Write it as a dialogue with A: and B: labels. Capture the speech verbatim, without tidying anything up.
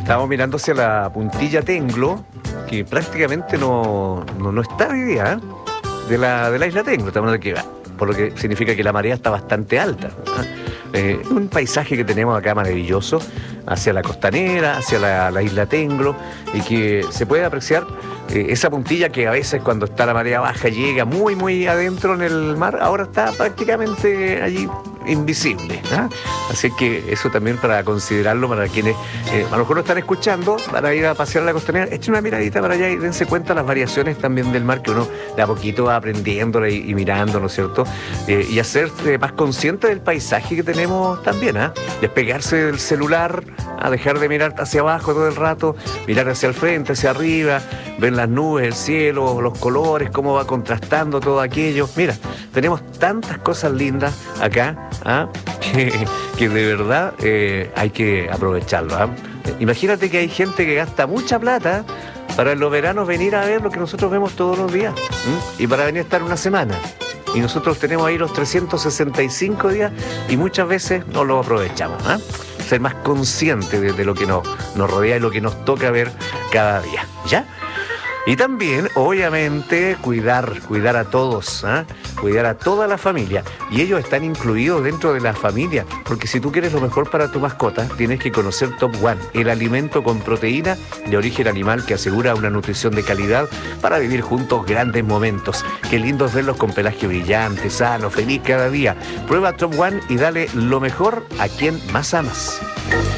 A: Estábamos mirando hacia la puntilla Tenglo, que prácticamente no, no, no está hoy día, ¿eh? de, la, de la isla Tenglo. Estamos hablando de que, por lo que significa que la marea está bastante alta, ¿eh? Eh, un paisaje que tenemos acá maravilloso hacia la costanera, hacia la, la isla Tenglo, y que se puede apreciar eh, esa puntilla que a veces cuando está la marea baja llega muy muy adentro en el mar, ahora está prácticamente allí invisible, ¿eh? Así que eso también para considerarlo para quienes eh, a lo mejor no están escuchando, para ir a pasear a la costanera, echen una miradita para allá y dense cuenta las variaciones también del mar que uno de a poquito va aprendiendo y, y mirando, ¿no es cierto? Eh, y hacerse más consciente del paisaje que tenemos también, ¿eh? Despegarse del celular, a dejar de mirar hacia abajo todo el rato, mirar hacia el frente, hacia arriba, ver las nubes, el cielo, los colores, cómo va contrastando todo aquello. Mira, tenemos tantas cosas lindas acá, ¿ah? que, que de verdad eh, hay que aprovecharlo, ¿ah? Imagínate que hay gente que gasta mucha plata para en los veranos venir a ver lo que nosotros vemos todos los días, ¿m? Y para venir a estar una semana. Y nosotros tenemos ahí los trescientos sesenta y cinco días y muchas veces no lo aprovechamos, ¿ah? Ser más conscientes de, de lo que nos, nos rodea y lo que nos toca ver cada día, ¿ya? Y también, obviamente, cuidar, cuidar a todos, ¿eh? Cuidar a toda la familia. Y ellos están incluidos dentro de la familia, porque si tú quieres lo mejor para tu mascota, tienes que conocer Top One, el alimento con proteína de origen animal que asegura una nutrición de calidad para vivir juntos grandes momentos. Qué lindo es verlos con pelaje brillante, sano, feliz cada día. Prueba Top One y dale lo mejor a quien más amas.